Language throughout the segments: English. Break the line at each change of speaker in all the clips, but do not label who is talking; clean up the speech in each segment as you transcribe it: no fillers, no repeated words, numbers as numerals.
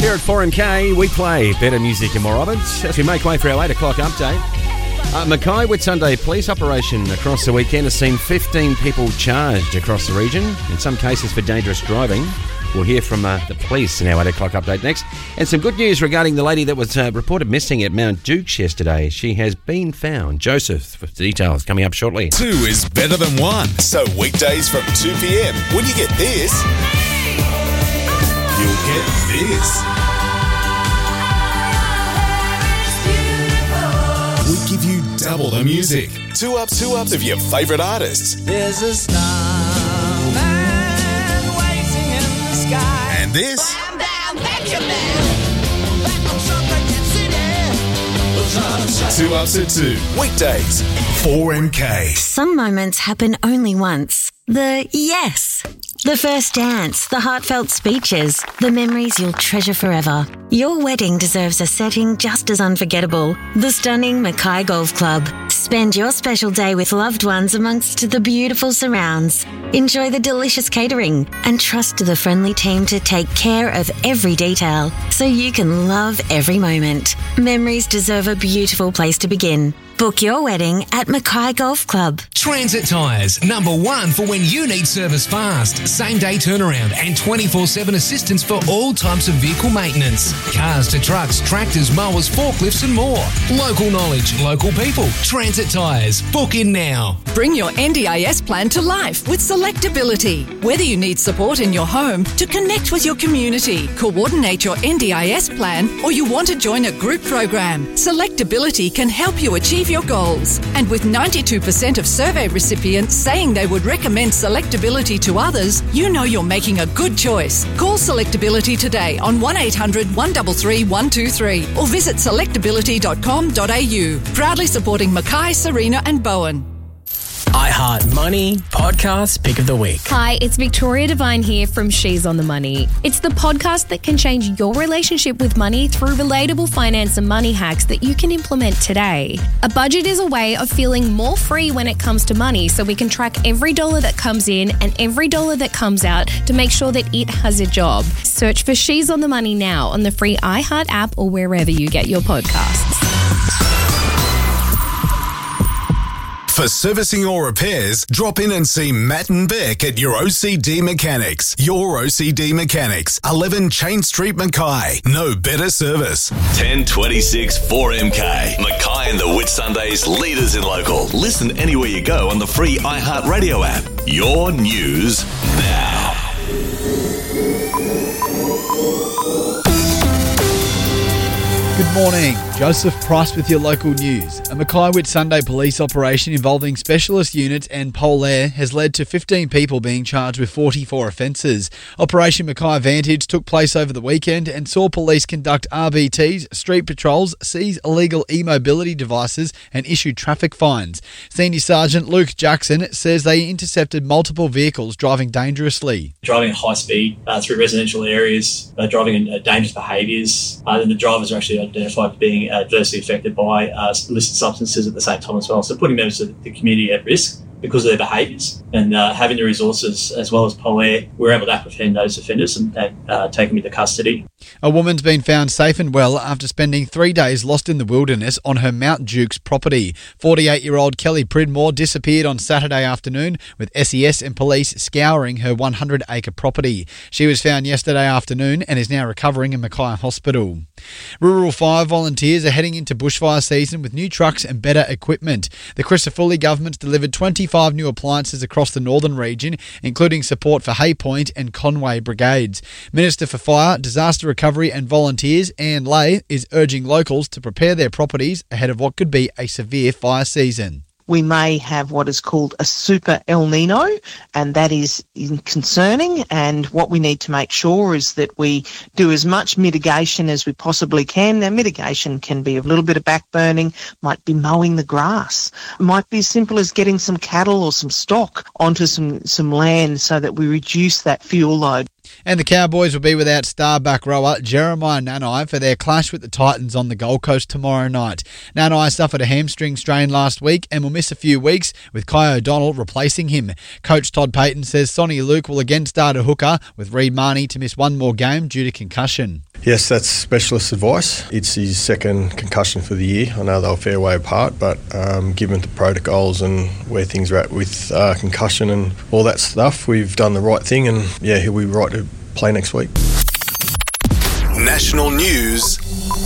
Here at 4MK, we play better music and more of it as we make way for our 8 o'clock update. Mackay Whitsunday police operation across the weekend has seen 15 people charged across the region, in some cases for dangerous driving. We'll hear from the police in our 8 o'clock update next. And some good news regarding the lady that was reported missing at Mount Dukes yesterday. She has been found. Joseph, with details coming up shortly.
2 is better than 1. So weekdays from 2 p.m, when you get this, you'll get this. We give you double the music. 2 ups of your favourite artists.
There's a starman waiting in the sky.
And this.
Down, Benjamin. Back on Suffragette City.
2 ups at 2. Weekdays. 4MK.
Some moments happen only once. The yes. The first dance, the heartfelt speeches, the memories you'll treasure forever. Your wedding deserves a setting just as unforgettable. The stunning Mackay Golf Club. Spend your special day with loved ones amongst the beautiful surrounds. Enjoy the delicious catering and trust the friendly team to take care of every detail so you can love every moment. Memories deserve a beautiful place to begin. Book your wedding at Mackay Golf Club.
Transit Tyres, #1 for when you need service fast. Same day turnaround and 24/7 assistance for all types of vehicle maintenance. Cars to trucks, tractors, mowers, forklifts and more. Local knowledge, local people. Transit Tyres. Book in now.
Bring your NDIS plan to life with Selectability. Whether you need support in your home, to connect with your community, coordinate your NDIS plan, or you want to join a group program, Selectability can help you achieve your goals. And with 92% of survey recipients saying they would recommend Selectability to others, you know you're making a good choice. Call Selectability today on 1800 133 123 or visit selectability.com.au. Proudly supporting Mackay, Serena and Bowen.
iHeart Money Podcast Pick of the Week.
Hi, it's Victoria Devine here from She's on the Money. It's the podcast that can change your relationship with money through relatable finance and money hacks that you can implement today. A budget is a way of feeling more free when it comes to money, so we can track every dollar that comes in and every dollar that comes out to make sure that it has a job. Search for She's on the Money now on the free iHeart app or wherever you get your podcasts.
For servicing or repairs, drop in and see Matt and Beck at your OCD Mechanics. Your OCD Mechanics, 11 Chain Street, Mackay. No better service.
1026 4MK. Mackay and the Whitsundays, leaders in local. Listen anywhere you go on the free iHeart Radio app. Your news now.
Good morning. Joseph Price with your local news. A Mackay Whitsunday police operation involving specialist units and Polair has led to 15 people being charged with 44 offences. Operation Mackay Vantage took place over the weekend and saw police conduct RBTs, street patrols, seize illegal e-mobility devices and issue traffic fines. Senior Sergeant Luke Jackson says they intercepted multiple vehicles driving dangerously.
Driving at high speed through residential areas, driving in dangerous behaviours, and the drivers are actually identified being adversely affected by illicit substances at the same time as well. So putting members of the community at risk because of their behaviours, and having the resources as well as Polair, we're able to apprehend those offenders and take them into custody.
A woman's been found safe and well after spending 3 days lost in the wilderness on her Mount Dukes property. 48-year-old Kelly Pridmore disappeared on Saturday afternoon with SES and police scouring her 100-acre property. She was found yesterday afternoon and is now recovering in Mackay Hospital. Rural Fire volunteers are heading into bushfire season with new trucks and better equipment. The Christopherly government's delivered 25 new appliances across the northern region, including support for Hay Point and Conway brigades. Minister for Fire, Disaster Recovery and Volunteers, Anne Lay, is urging locals to prepare their properties ahead of what could be a severe fire season.
We may have what is called a super El Nino, and that is concerning. And what we need to make sure is that we do as much mitigation as we possibly can. Now, mitigation can be a little bit of backburning, might be mowing the grass, might be as simple as getting some cattle or some stock onto some land so that we reduce that fuel load.
And the Cowboys will be without star back rower Jeremiah Nanai for their clash with the Titans on the Gold Coast tomorrow night. Nanai suffered a hamstring strain last week and will miss a few weeks, with Kai O'Donnell replacing him. Coach Todd Payton says Sonny Luke will again start a hooker, with Reid Marnie to miss one more game due to concussion.
Yes, that's specialist advice. It's his second concussion for the year. I know they were a fair way apart, but given the protocols and where things are at with concussion and all that stuff, we've done the right thing, and he'll be right to play next week.
National news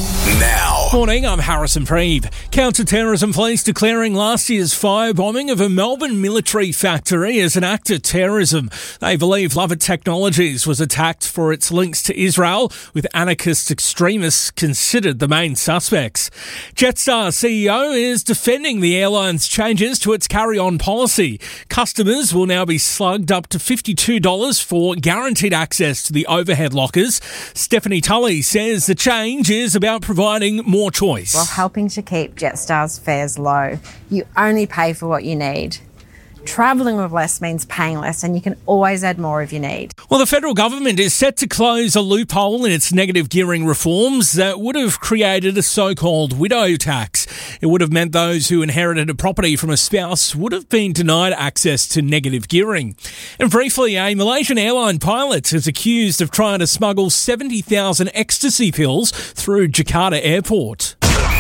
now.
Morning, I'm Harrison Preeve. Counter-terrorism police declaring last year's firebombing of a Melbourne military factory as an act of terrorism. They believe Lovett Technologies was attacked for its links to Israel, with anarchist extremists considered the main suspects. Jetstar CEO is defending the airline's changes to its carry-on policy. Customers will now be slugged up to $52 for guaranteed access to the overhead lockers. Stephanie Tully says the change is about providing more choice.
While helping to keep Jetstar's fares low, you only pay for what you need. Travelling with less means paying less, and you can always add more if you need.
Well, the federal government is set to close a loophole in its negative gearing reforms that would have created a so-called widow tax. It would have meant those who inherited a property from a spouse would have been denied access to negative gearing. And briefly, a Malaysian airline pilot is accused of trying to smuggle 70,000 ecstasy pills through Jakarta Airport.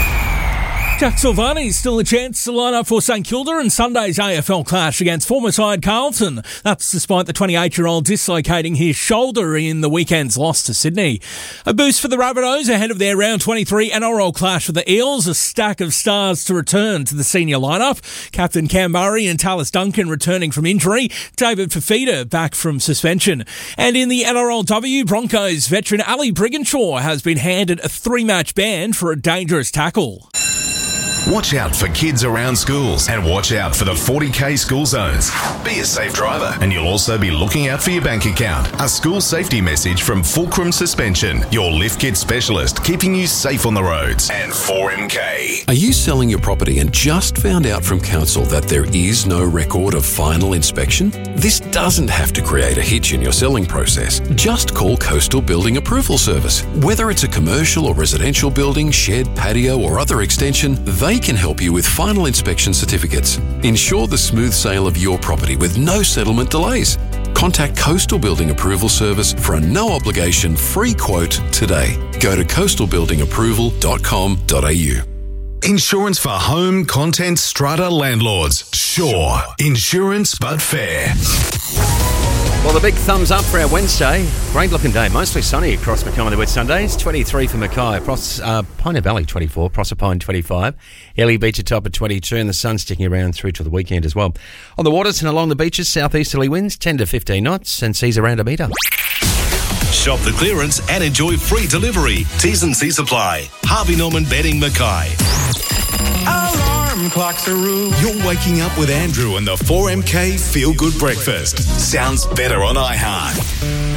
Jack Silvani's still a chance to line up for St Kilda in Sunday's AFL clash against former side Carlton. That's despite the 28-year-old dislocating his shoulder in the weekend's loss to Sydney. A boost for the Rabbitohs ahead of their round 23 NRL clash with the Eels. A stack of stars to return to the senior lineup. Captain Cam Murray and Tallis Duncan returning from injury. David Fafita back from suspension. And in the NRLW, Broncos veteran Ali Brigginshaw has been handed a 3-match ban for a dangerous tackle.
Watch out for kids around schools and watch out for the 40k school zones. Be a safe driver, and you'll also be looking out for your bank account. A school safety message from Fulcrum Suspension, your lift kit specialist, keeping you safe on the roads. And 4MK.
Are you selling your property and just found out from council that there is no record of final inspection? This doesn't have to create a hitch in your selling process. Just call Coastal Building Approval Service. Whether it's a commercial or residential building, shed, patio or other extension, they can help you with final inspection certificates. Ensure the smooth sale of your property with no settlement delays. Contact Coastal Building Approval Service for a no-obligation free quote today. Go to coastalbuildingapproval.com.au.
Insurance for home, content, strata landlords. Sure. Insurance but fair.
Well, the big thumbs up for our Wednesday. Great looking day, mostly sunny across Mackay and the Whitsundays. 23 for Mackay, Pioneer Valley 24, Proserpine 25, Ellie Beach atop at 22, and the sun sticking around through to the weekend as well. On the waters and along the beaches, southeasterly winds 10 to 15 knots and seas around a metre.
Shop the clearance and enjoy free delivery. T's and C's apply. Harvey Norman Bedding Mackay.
Alarm clocks are rude. You're waking up with Andrew and the 4MK Feel Good Breakfast. Sounds better on iHeart.